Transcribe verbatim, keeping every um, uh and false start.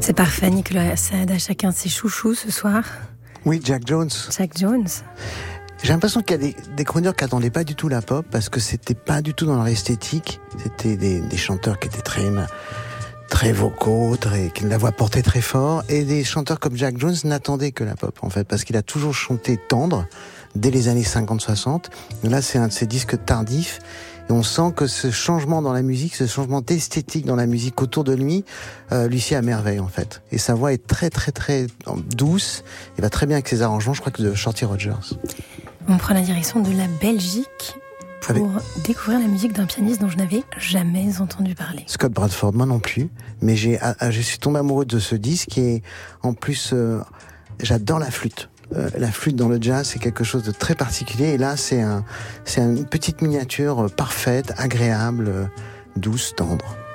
C'est parfait, Nicolas Sade, à chacun de ses chouchous ce soir. Oui, Jack Jones. Jack Jones. J'ai l'impression qu'il y a des, des chroniqueurs qui n'attendaient pas du tout la pop, parce que c'était pas du tout dans leur esthétique. C'était des, des chanteurs qui étaient très, très vocaux, très, qui la voix portait très fort, et des chanteurs comme Jack Jones n'attendaient que la pop, en fait, parce qu'il a toujours chanté tendre, dès les années cinquante soixante. Là, c'est un de ses disques tardifs, et on sent que ce changement dans la musique, ce changement d'esthétique dans la musique autour de lui, euh, lui sied à merveille, en fait. Et sa voix est très, très, très douce, et va très bien avec ses arrangements, je crois que de Shorty Rogers. On prend la direction de la Belgique pour Avec... découvrir la musique d'un pianiste dont je n'avais jamais entendu parler. Scott Bradford, moi non plus, mais j'ai, ah, je suis tombé amoureux de ce disque, et en plus, euh, j'adore la flûte. Euh, la flûte dans le jazz, c'est quelque chose de très particulier, et là, c'est un, c'est une petite miniature parfaite, agréable, douce, tendre.